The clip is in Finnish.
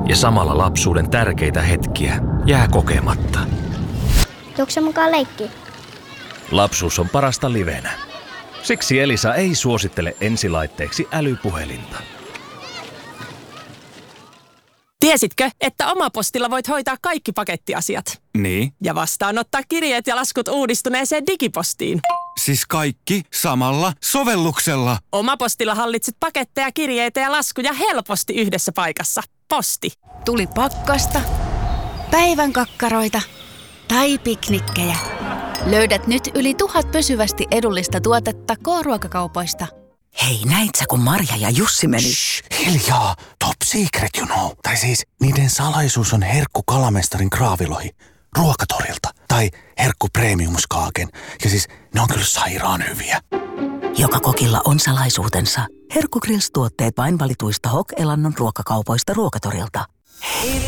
ja samalla lapsuuden tärkeitä hetkiä jää kokematta. Tuutko se mukaan leikki? Lapsuus on parasta livenä. Siksi Elisa ei suosittele ensilaitteeksi älypuhelinta. Tiesitkö, että Omapostilla voit hoitaa kaikki pakettiasiat? Niin? Ja vastaanottaa kirjeet ja laskut uudistuneeseen digipostiin. Siis kaikki samalla sovelluksella. Omapostilla hallitset paketteja, kirjeitä ja laskuja helposti yhdessä paikassa. Posti. Tuli pakkasta, päivän kakkaroita tai piknikkejä. Löydät nyt yli 1000 pysyvästi edullista tuotetta K-ruokakaupoista. Hei, näit sä kun Marja ja Jussi meni? Shh, hiljaa! Top secret, you know. Tai siis, niiden salaisuus on herkku kalamestarin kraavilohi Ruokatorilta. Tai herkku premiumskaaken. Ja siis, ne on kyllä sairaan hyviä. Joka kokilla on salaisuutensa. Herkku Grills-tuotteet vain valituista Hok-elannon ruokakaupoista Ruokatorilta.